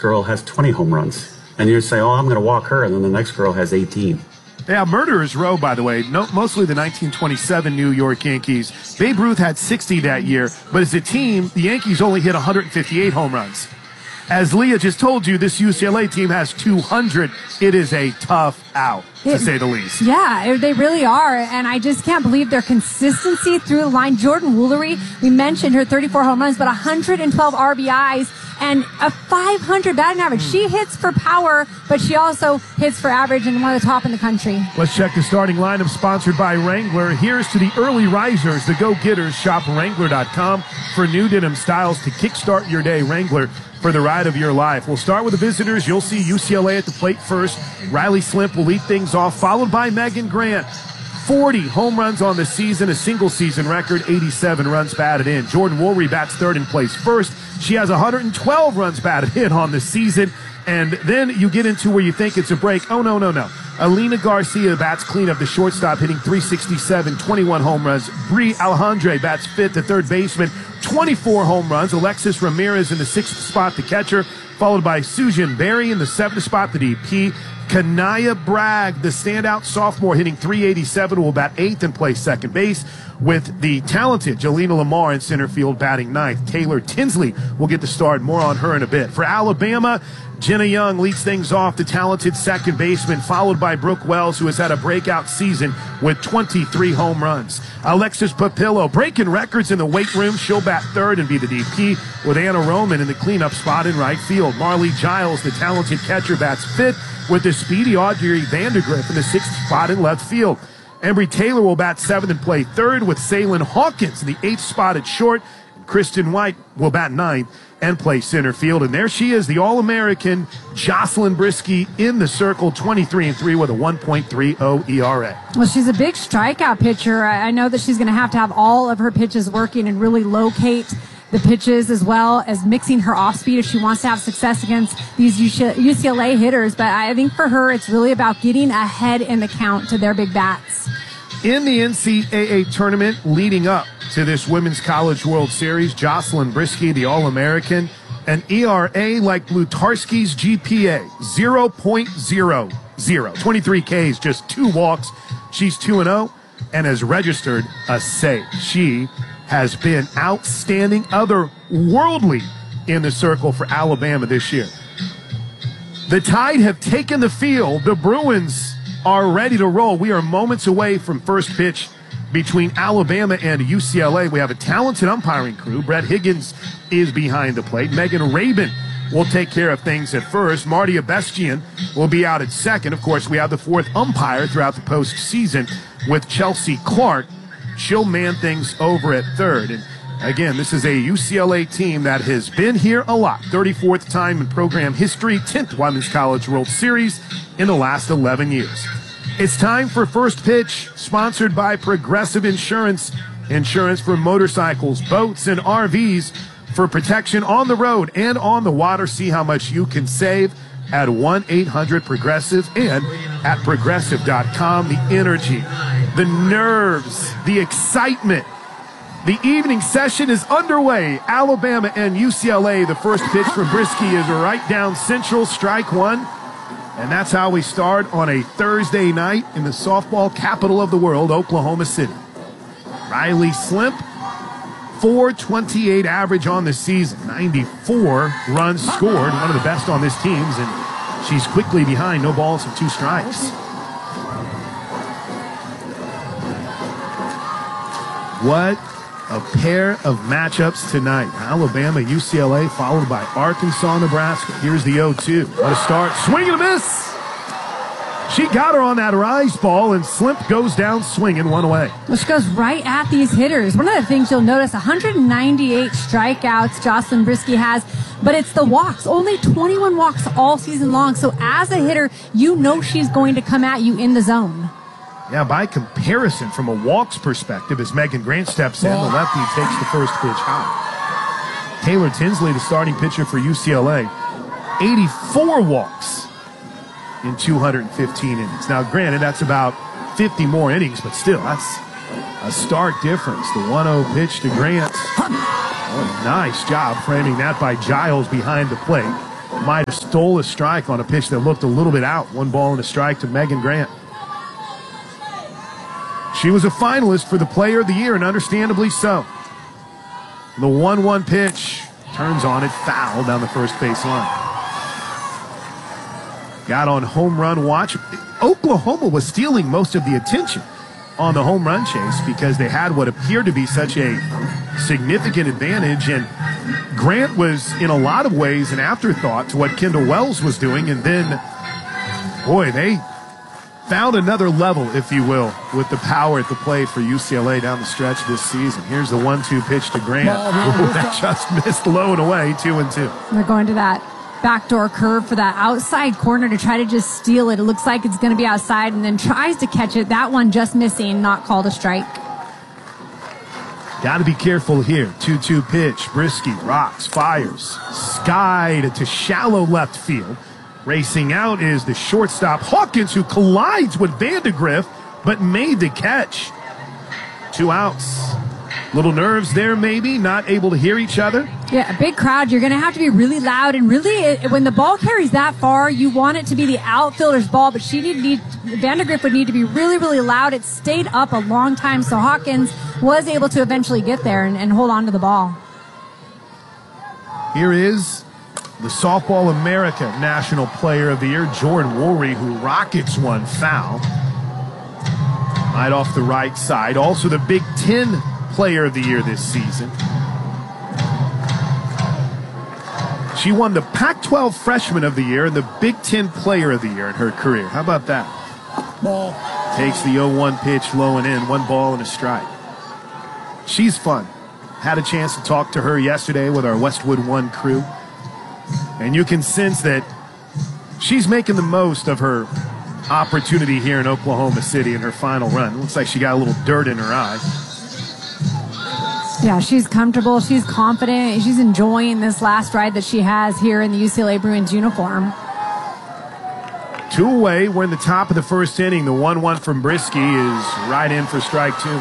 girl has 20 home runs. And you say, oh, I'm going to walk her, and then the next girl has 18. Yeah, Murderers Row, by the way, mostly the 1927 New York Yankees. Babe Ruth had 60 that year, but as a team, the Yankees only hit 158 home runs. As Leah just told you, this UCLA team has 200. It is a tough out, to say the least. Yeah, they really are, and I just can't believe their consistency through the line. Jordan Woolery, we mentioned her 34 home runs, but 112 RBIs and a 500 batting average. She hits for power, but she also hits for average and one of the top in the country. Let's check the starting lineup, sponsored by Wrangler. Here's to the early risers, the go-getters. Shop Wrangler.com for new denim styles to kickstart your day. Wrangler, for the ride of your life. We'll start with the visitors. You'll see UCLA at the plate first. Riley Slimp will lead things off, followed by Megan Grant. 40 home runs on the season, a single-season record, 87 runs batted in. Jordan Woolery bats third and plays first. She has 112 runs batted in on the season. And then you get into where you think it's a break. Oh, no. Alina Garcia bats cleanup, the shortstop, hitting .367, 21 home runs. Brie Alejandre bats fifth, the third baseman, 24 home runs. Alexis Ramirez in the sixth spot, the catcher, followed by Susan Berry in the seventh spot, the DP. Kanaya Bragg, the standout sophomore, hitting .387, will bat eighth and play second base, with the talented Jelena Lamar in center field batting ninth. Taylor Tinsley will get the start. More on her in a bit. For Alabama, Jenna Young leads things off, the talented second baseman, followed by Brooke Wells, who has had a breakout season with 23 home runs. Alexis Papillo breaking records in the weight room. She'll bat third and be the DP, with Anna Roman in the cleanup spot in right field. Marley Giles, the talented catcher, bats fifth, with the speedy Audrey Vandergriff in the sixth spot in left field. Embry Taylor will bat seventh and play third, with Salyn Hawkins in the eighth spot at short. Kristen White will bat ninth and play center field. And there she is, the All-American Jocelyn Brisky in the circle, 23-3 with a 1.30 ERA. Well, she's a big strikeout pitcher. I know that she's going to have all of her pitches working and really locate the pitches, as well as mixing her off speed if she wants to have success against these UCLA hitters. But I think for her, it's really about getting ahead in the count to their big bats. In the NCAA tournament leading up to this Women's College World Series, Jocelyn Brisky, the All-American, an ERA like Blutarski's GPA, 0.00. 23 Ks, just 2 walks. She's 2-0 and has registered a save. She has been outstanding, otherworldly in the circle for Alabama this year. The Tide have taken the field. The Bruins are ready to roll. We are moments away from first pitch between Alabama and UCLA. We have a talented umpiring crew. Brett Higgins is behind the plate. Megan Rabin will take care of things at first. Marty Abestian will be out at second. Of course, we have the fourth umpire throughout the postseason with Chelsea Clark. She'll man things over at third. And again, this is a UCLA team that has been here a lot. 34th time in program history, 10th Women's College World Series in the last 11 years. It's time for first pitch, sponsored by Progressive Insurance. Insurance for motorcycles, boats, and RVs for protection on the road and on the water. See how much you can save at 1-800-PROGRESSIVE and at Progressive.com. The energy, the nerves, the excitement. The evening session is underway. Alabama and UCLA. The first pitch from Brisky is right down central, strike one. And that's how we start on a Thursday night in the softball capital of the world, Oklahoma City. Riley Slimp, .428 average on the season, 94 runs scored, one of the best on this team's, and she's quickly behind, no balls and 2 strikes. What a pair of matchups tonight. Alabama, UCLA, followed by Arkansas, Nebraska. Here's the 0-2. What a start. Swing and a miss. She got her on that rise ball, and Slimp goes down swinging, one away. Well, she goes right at these hitters. One of the things you'll notice, 198 strikeouts Jocelyn Brisky has, but it's the walks. Only 21 walks all season long. So as a hitter, you know she's going to come at you in the zone. Yeah, by comparison, from a walks perspective, as Megan Grant steps in, the lefty takes the first pitch high. Taylor Tinsley, the starting pitcher for UCLA, 84 walks in 215 innings. Now, granted, that's about 50 more innings, but still, that's a stark difference. The 1-0 pitch to Grant. Oh, nice job framing that by Giles behind the plate. might have stole a strike on a pitch that looked a little bit out. 1 ball and a strike to Megan Grant. She was a finalist for the Player of the Year, and understandably so. The 1-1 pitch turns on it, foul down the first base line. Got on home run watch. Oklahoma was stealing most of the attention on the home run chase because they had what appeared to be such a significant advantage, and Grant was in a lot of ways an afterthought to what Kendall Wells was doing, and then, boy, they found another level, if you will, with the power at the plate for UCLA down the stretch this season. Here's the 1-2 pitch to Grant. That just missed low and away, 2-2. They're going to that backdoor curve for that outside corner to try to just steal it. It looks like it's going to be outside and then tries to catch it. That one just missing, not called a strike. Got to be careful here. 2-2 pitch. Brisky rocks, fires, skied to shallow left field. Racing out is the shortstop Hawkins, who collides with Vandegrift, but made the catch. 2 outs. Little nerves there, maybe, not able to hear each other. Yeah, a big crowd. You're going to have to be really loud. And really, when the ball carries that far, you want it to be the outfielder's ball, but Vandegrift would need to be really, really loud. It stayed up a long time, so Hawkins was able to eventually get there and hold on to the ball. Here is the Softball America National Player of the Year, Jordan Woory, who rockets one foul. Right off the right side. Also the Big Ten Player of the Year this season. She won the Pac-12 Freshman of the Year and the Big Ten Player of the Year in her career. How about that? Ball. Takes the 0-1 pitch low and in. 1 ball and a strike. She's fun. Had a chance to talk to her yesterday with our Westwood One crew. And you can sense that she's making the most of her opportunity here in Oklahoma City in her final run. Looks like she got a little dirt in her eye. Yeah, she's comfortable. She's confident. She's enjoying this last ride that she has here in the UCLA Bruins uniform. 2 away. We're in the top of the first inning. The 1-1 from Brisky is right in for strike 2.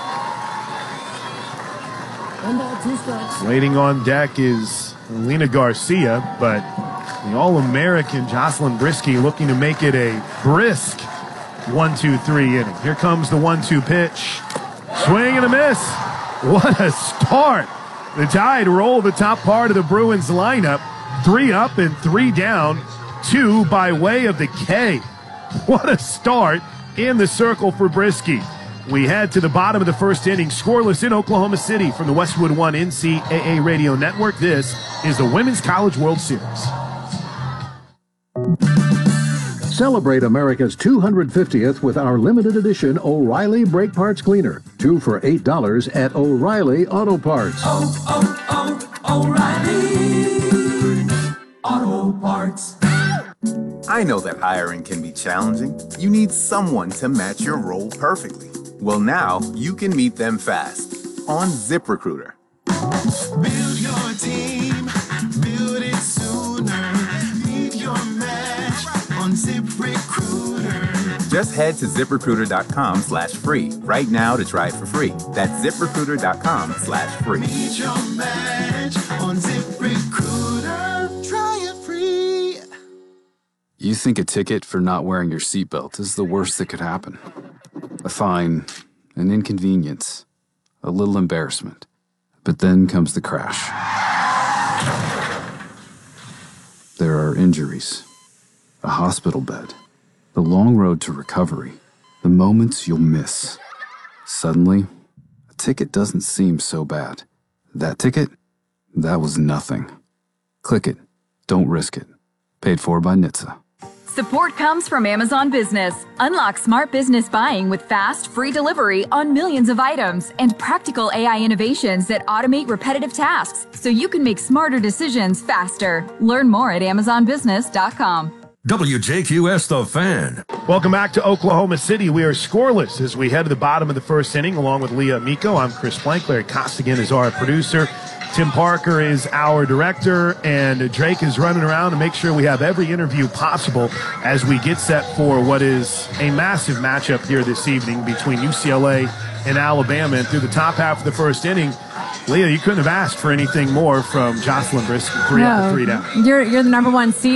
1 ball, 2 strikes. Waiting on deck is Lena Garcia, but the All-American Jocelyn Brisky looking to make it a brisk 1-2-3 inning. Here comes the 1-2 pitch. Swing and a miss. What a start. The Tide roll the top part of the Bruins lineup. 3 up and 3 down. 2 by way of the K. What a start in the circle for Brisky. We head to the bottom of the first inning, scoreless in Oklahoma City from the Westwood One NCAA Radio Network. This is the Women's College World Series. Celebrate America's 250th with our limited edition O'Reilly Brake Parts Cleaner. 2 for $8 at O'Reilly Auto Parts. O'Reilly Auto Parts. I know that hiring can be challenging. You need someone to match your role perfectly. Well, now you can meet them fast on ZipRecruiter. Build your team, build it sooner. Leave your match on ZipRecruiter. Just head to ZipRecruiter.com/free right now to try it for free. That's ZipRecruiter.com/free. Meet your match on ZipRecruiter. Try it free. You think a ticket for not wearing your seatbelt is the worst that could happen. A fine, an inconvenience, a little embarrassment. But then comes the crash. There are injuries, a hospital bed, the long road to recovery, the moments you'll miss. Suddenly, a ticket doesn't seem so bad. That ticket? That was nothing. Click it. Don't risk it. Paid for by NHTSA. Support comes from Amazon Business. Unlock smart business buying with fast, free delivery on millions of items and practical AI innovations that automate repetitive tasks so you can make smarter decisions faster. Learn more at amazonbusiness.com. WJQS The Fan. Welcome back to Oklahoma City. We are scoreless as we head to the bottom of the first inning along with Leah Amico. I'm Chris Plank. Larry Costigan is our producer. Tim Parker is our director, and Drake is running around to make sure we have every interview possible as we get set for what is a massive matchup here this evening between UCLA and Alabama. And through the top half of the first inning, Leah, you couldn't have asked for anything more from Jocelyn Brisky. 3 up and 3 down. You're the number one seed.